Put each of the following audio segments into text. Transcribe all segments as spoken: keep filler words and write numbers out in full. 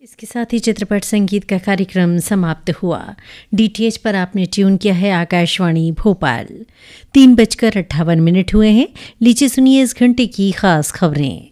इसके साथ ही चित्रपट संगीत का कार्यक्रम समाप्त हुआ। डीटीएच पर आपने ट्यून किया है आकाशवाणी भोपाल। तीन बजकर अट्ठावन मिनट हुए हैं। लीजिए सुनिए इस घंटे की खास खबरें।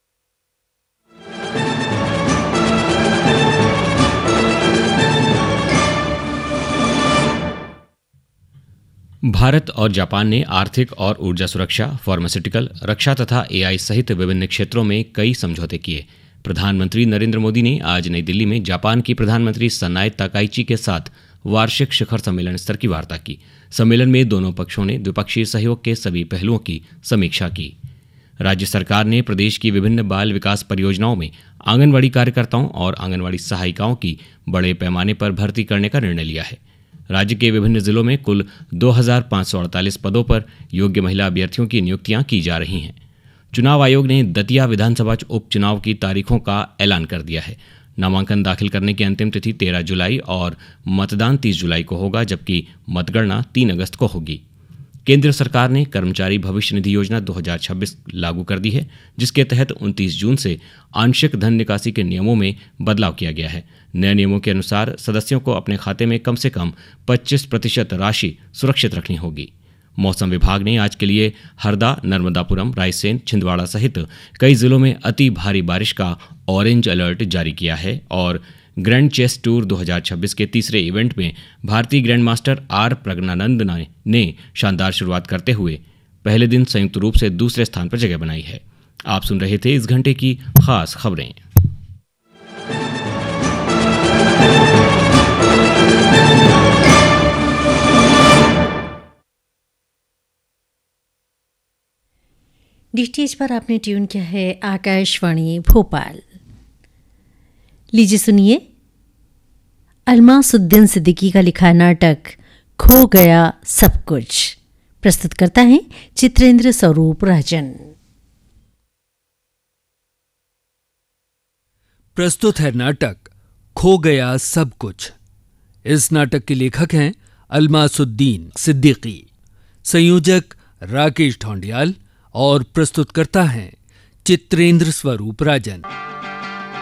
भारत और जापान ने आर्थिक और ऊर्जा सुरक्षा, फार्मास्यूटिकल, रक्षा तथा एआई सहित विभिन्न क्षेत्रों में कई समझौते किए। प्रधानमंत्री नरेंद्र मोदी ने आज नई दिल्ली में जापान की प्रधानमंत्री सनाए ताकाइची के साथ वार्षिक शिखर सम्मेलन स्तर की वार्ता की। सम्मेलन में दोनों पक्षों ने द्विपक्षीय सहयोग के सभी पहलुओं की समीक्षा की। राज्य सरकार ने प्रदेश की विभिन्न बाल विकास परियोजनाओं में आंगनवाड़ी कार्यकर्ताओं और आंगनवाड़ी सहायिकाओं की बड़े पैमाने पर भर्ती करने का निर्णय लिया है। राज्य के विभिन्न जिलों में कुल दो हज़ार पाँच सौ अड़तालीस पदों पर योग्य महिला अभ्यर्थियों की नियुक्तियां की जा रही हैं। चुनाव आयोग ने दतिया विधानसभा उपचुनाव की तारीखों का ऐलान कर दिया है। नामांकन दाखिल करने की अंतिम तिथि तेरह जुलाई और मतदान तीस जुलाई को होगा, जबकि मतगणना तीन अगस्त को होगी। केंद्र सरकार ने कर्मचारी भविष्य निधि योजना दो हज़ार छब्बीस लागू कर दी है, जिसके तहत उनतीस जून से आंशिक धन निकासी के नियमों में बदलाव किया गया है। नए नियमों के अनुसार सदस्यों को अपने खाते में कम से कम पच्चीस प्रतिशत राशि सुरक्षित रखनी होगी। मौसम विभाग ने आज के लिए हरदा, नर्मदापुरम, रायसेन, छिंदवाड़ा सहित कई जिलों में अति भारी बारिश का ऑरेंज अलर्ट जारी किया है और ग्रैंड चेस टूर दो हज़ार छब्बीस के तीसरे इवेंट में भारतीय ग्रैंड मास्टर आर प्रज्ञानंद ने शानदार शुरुआत करते हुए पहले दिन संयुक्त रूप से दूसरे स्थान पर जगह बनाई है। आप सुन रहे थे इस घंटे की खास खबरें। डीटीएच पर आपने ट्यून किया है आकाशवाणी भोपाल। लीजिए सुनिए अलमासुद्दीन सिद्दीकी का लिखा नाटक खो गया सब कुछ। प्रस्तुत करता है चित्रेंद्र स्वरूप राजन। प्रस्तुत है नाटक खो गया सब कुछ। इस नाटक के लेखक हैं अलमासुद्दीन सिद्दीकी, संयोजक राकेश ढोंडियाल और प्रस्तुतकर्ता हैं चित्रेंद्र स्वरूप राजन।